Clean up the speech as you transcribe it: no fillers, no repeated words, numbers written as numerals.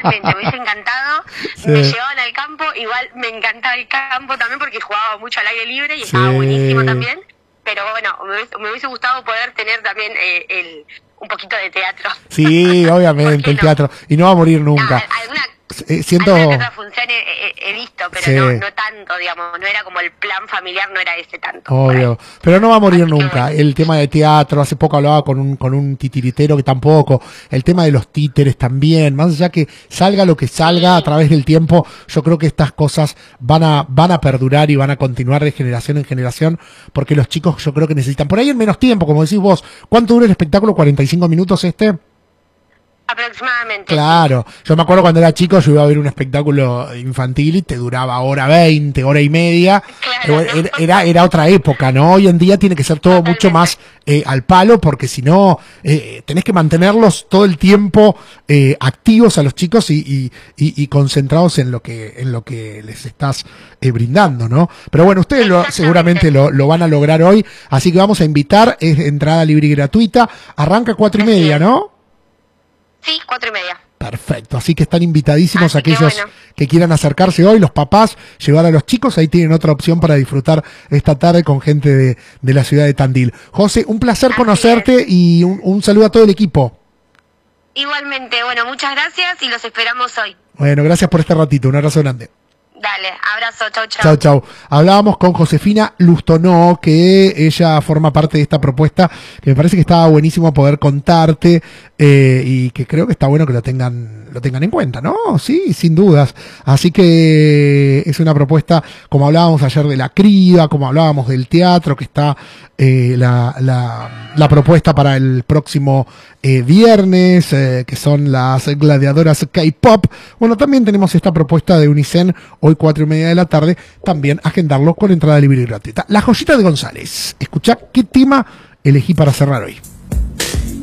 totalmente, me hubiese encantado. Sí. Me llevaban al campo, igual me encantaba el campo también porque jugaba mucho al aire libre y estaba buenísimo también. Pero bueno, me hubiese gustado poder tener también un poquito de teatro. Sí, obviamente, el teatro. Y no va a morir nunca. Siento... Alguna que otra función he visto, pero sí, no tanto, digamos. No era como el plan familiar, no era ese tanto. obvio. Pero no va a morir nunca. El tema de teatro, hace poco hablaba con un titiritero que tampoco. El tema de los títeres también. Más allá que salga lo que salga a través del tiempo, yo creo que estas cosas van a perdurar y van a continuar de generación en generación, porque los chicos yo creo que necesitan. Por ahí en menos tiempo, como decís vos. ¿Cuánto dura el espectáculo? ¿45 minutos este? Aproximadamente. Claro, yo me acuerdo cuando era chico, yo iba a ver un espectáculo infantil y te duraba hora 20, hora y media. Claro, era otra época, ¿no? Hoy en día tiene que ser todo mucho más al palo, porque si no, tenés que mantenerlos todo el tiempo activos a los chicos y concentrados en lo que les estás brindando, ¿no? Pero bueno, ustedes seguramente lo van a lograr hoy, así que vamos a invitar, es entrada libre y gratuita, arranca 4:30, ¿no? Sí, 4:30. Perfecto, así que están invitadísimos aquellos bueno, que quieran acercarse hoy, los papás, llevar a los chicos, ahí tienen otra opción para disfrutar esta tarde con gente de la ciudad de Tandil. José, un placer conocerte y un saludo a todo el equipo. Igualmente, bueno, muchas gracias y los esperamos hoy. Bueno, gracias por este ratito, un abrazo grande. Dale, abrazo, chau, chau. Chau, chau. Hablábamos con Josefina Lustonó, que ella forma parte de esta propuesta, que me parece que estaba buenísimo poder contarte, y que creo que está bueno que lo tengan en cuenta, ¿no? Sí, sin dudas. Así que es una propuesta, como hablábamos ayer de la criba, como hablábamos del teatro, que está la propuesta para el próximo viernes, que son las gladiadoras K-Pop. Bueno, también tenemos esta propuesta de Unicen, hoy 4:30 de la tarde, también agendarlo con entrada libre y gratuita. La joyita de González. Escuchá qué tema elegí para cerrar hoy.